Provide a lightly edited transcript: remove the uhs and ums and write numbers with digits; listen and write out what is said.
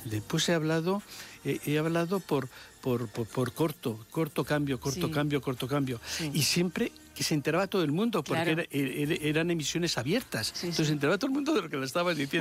Después he hablado por corto cambio. Sí. Y siempre que se enteraba todo el mundo, porque Claro. eran emisiones abiertas. Sí, Entonces sí. se enteraba todo el mundo de lo que le estabas diciendo.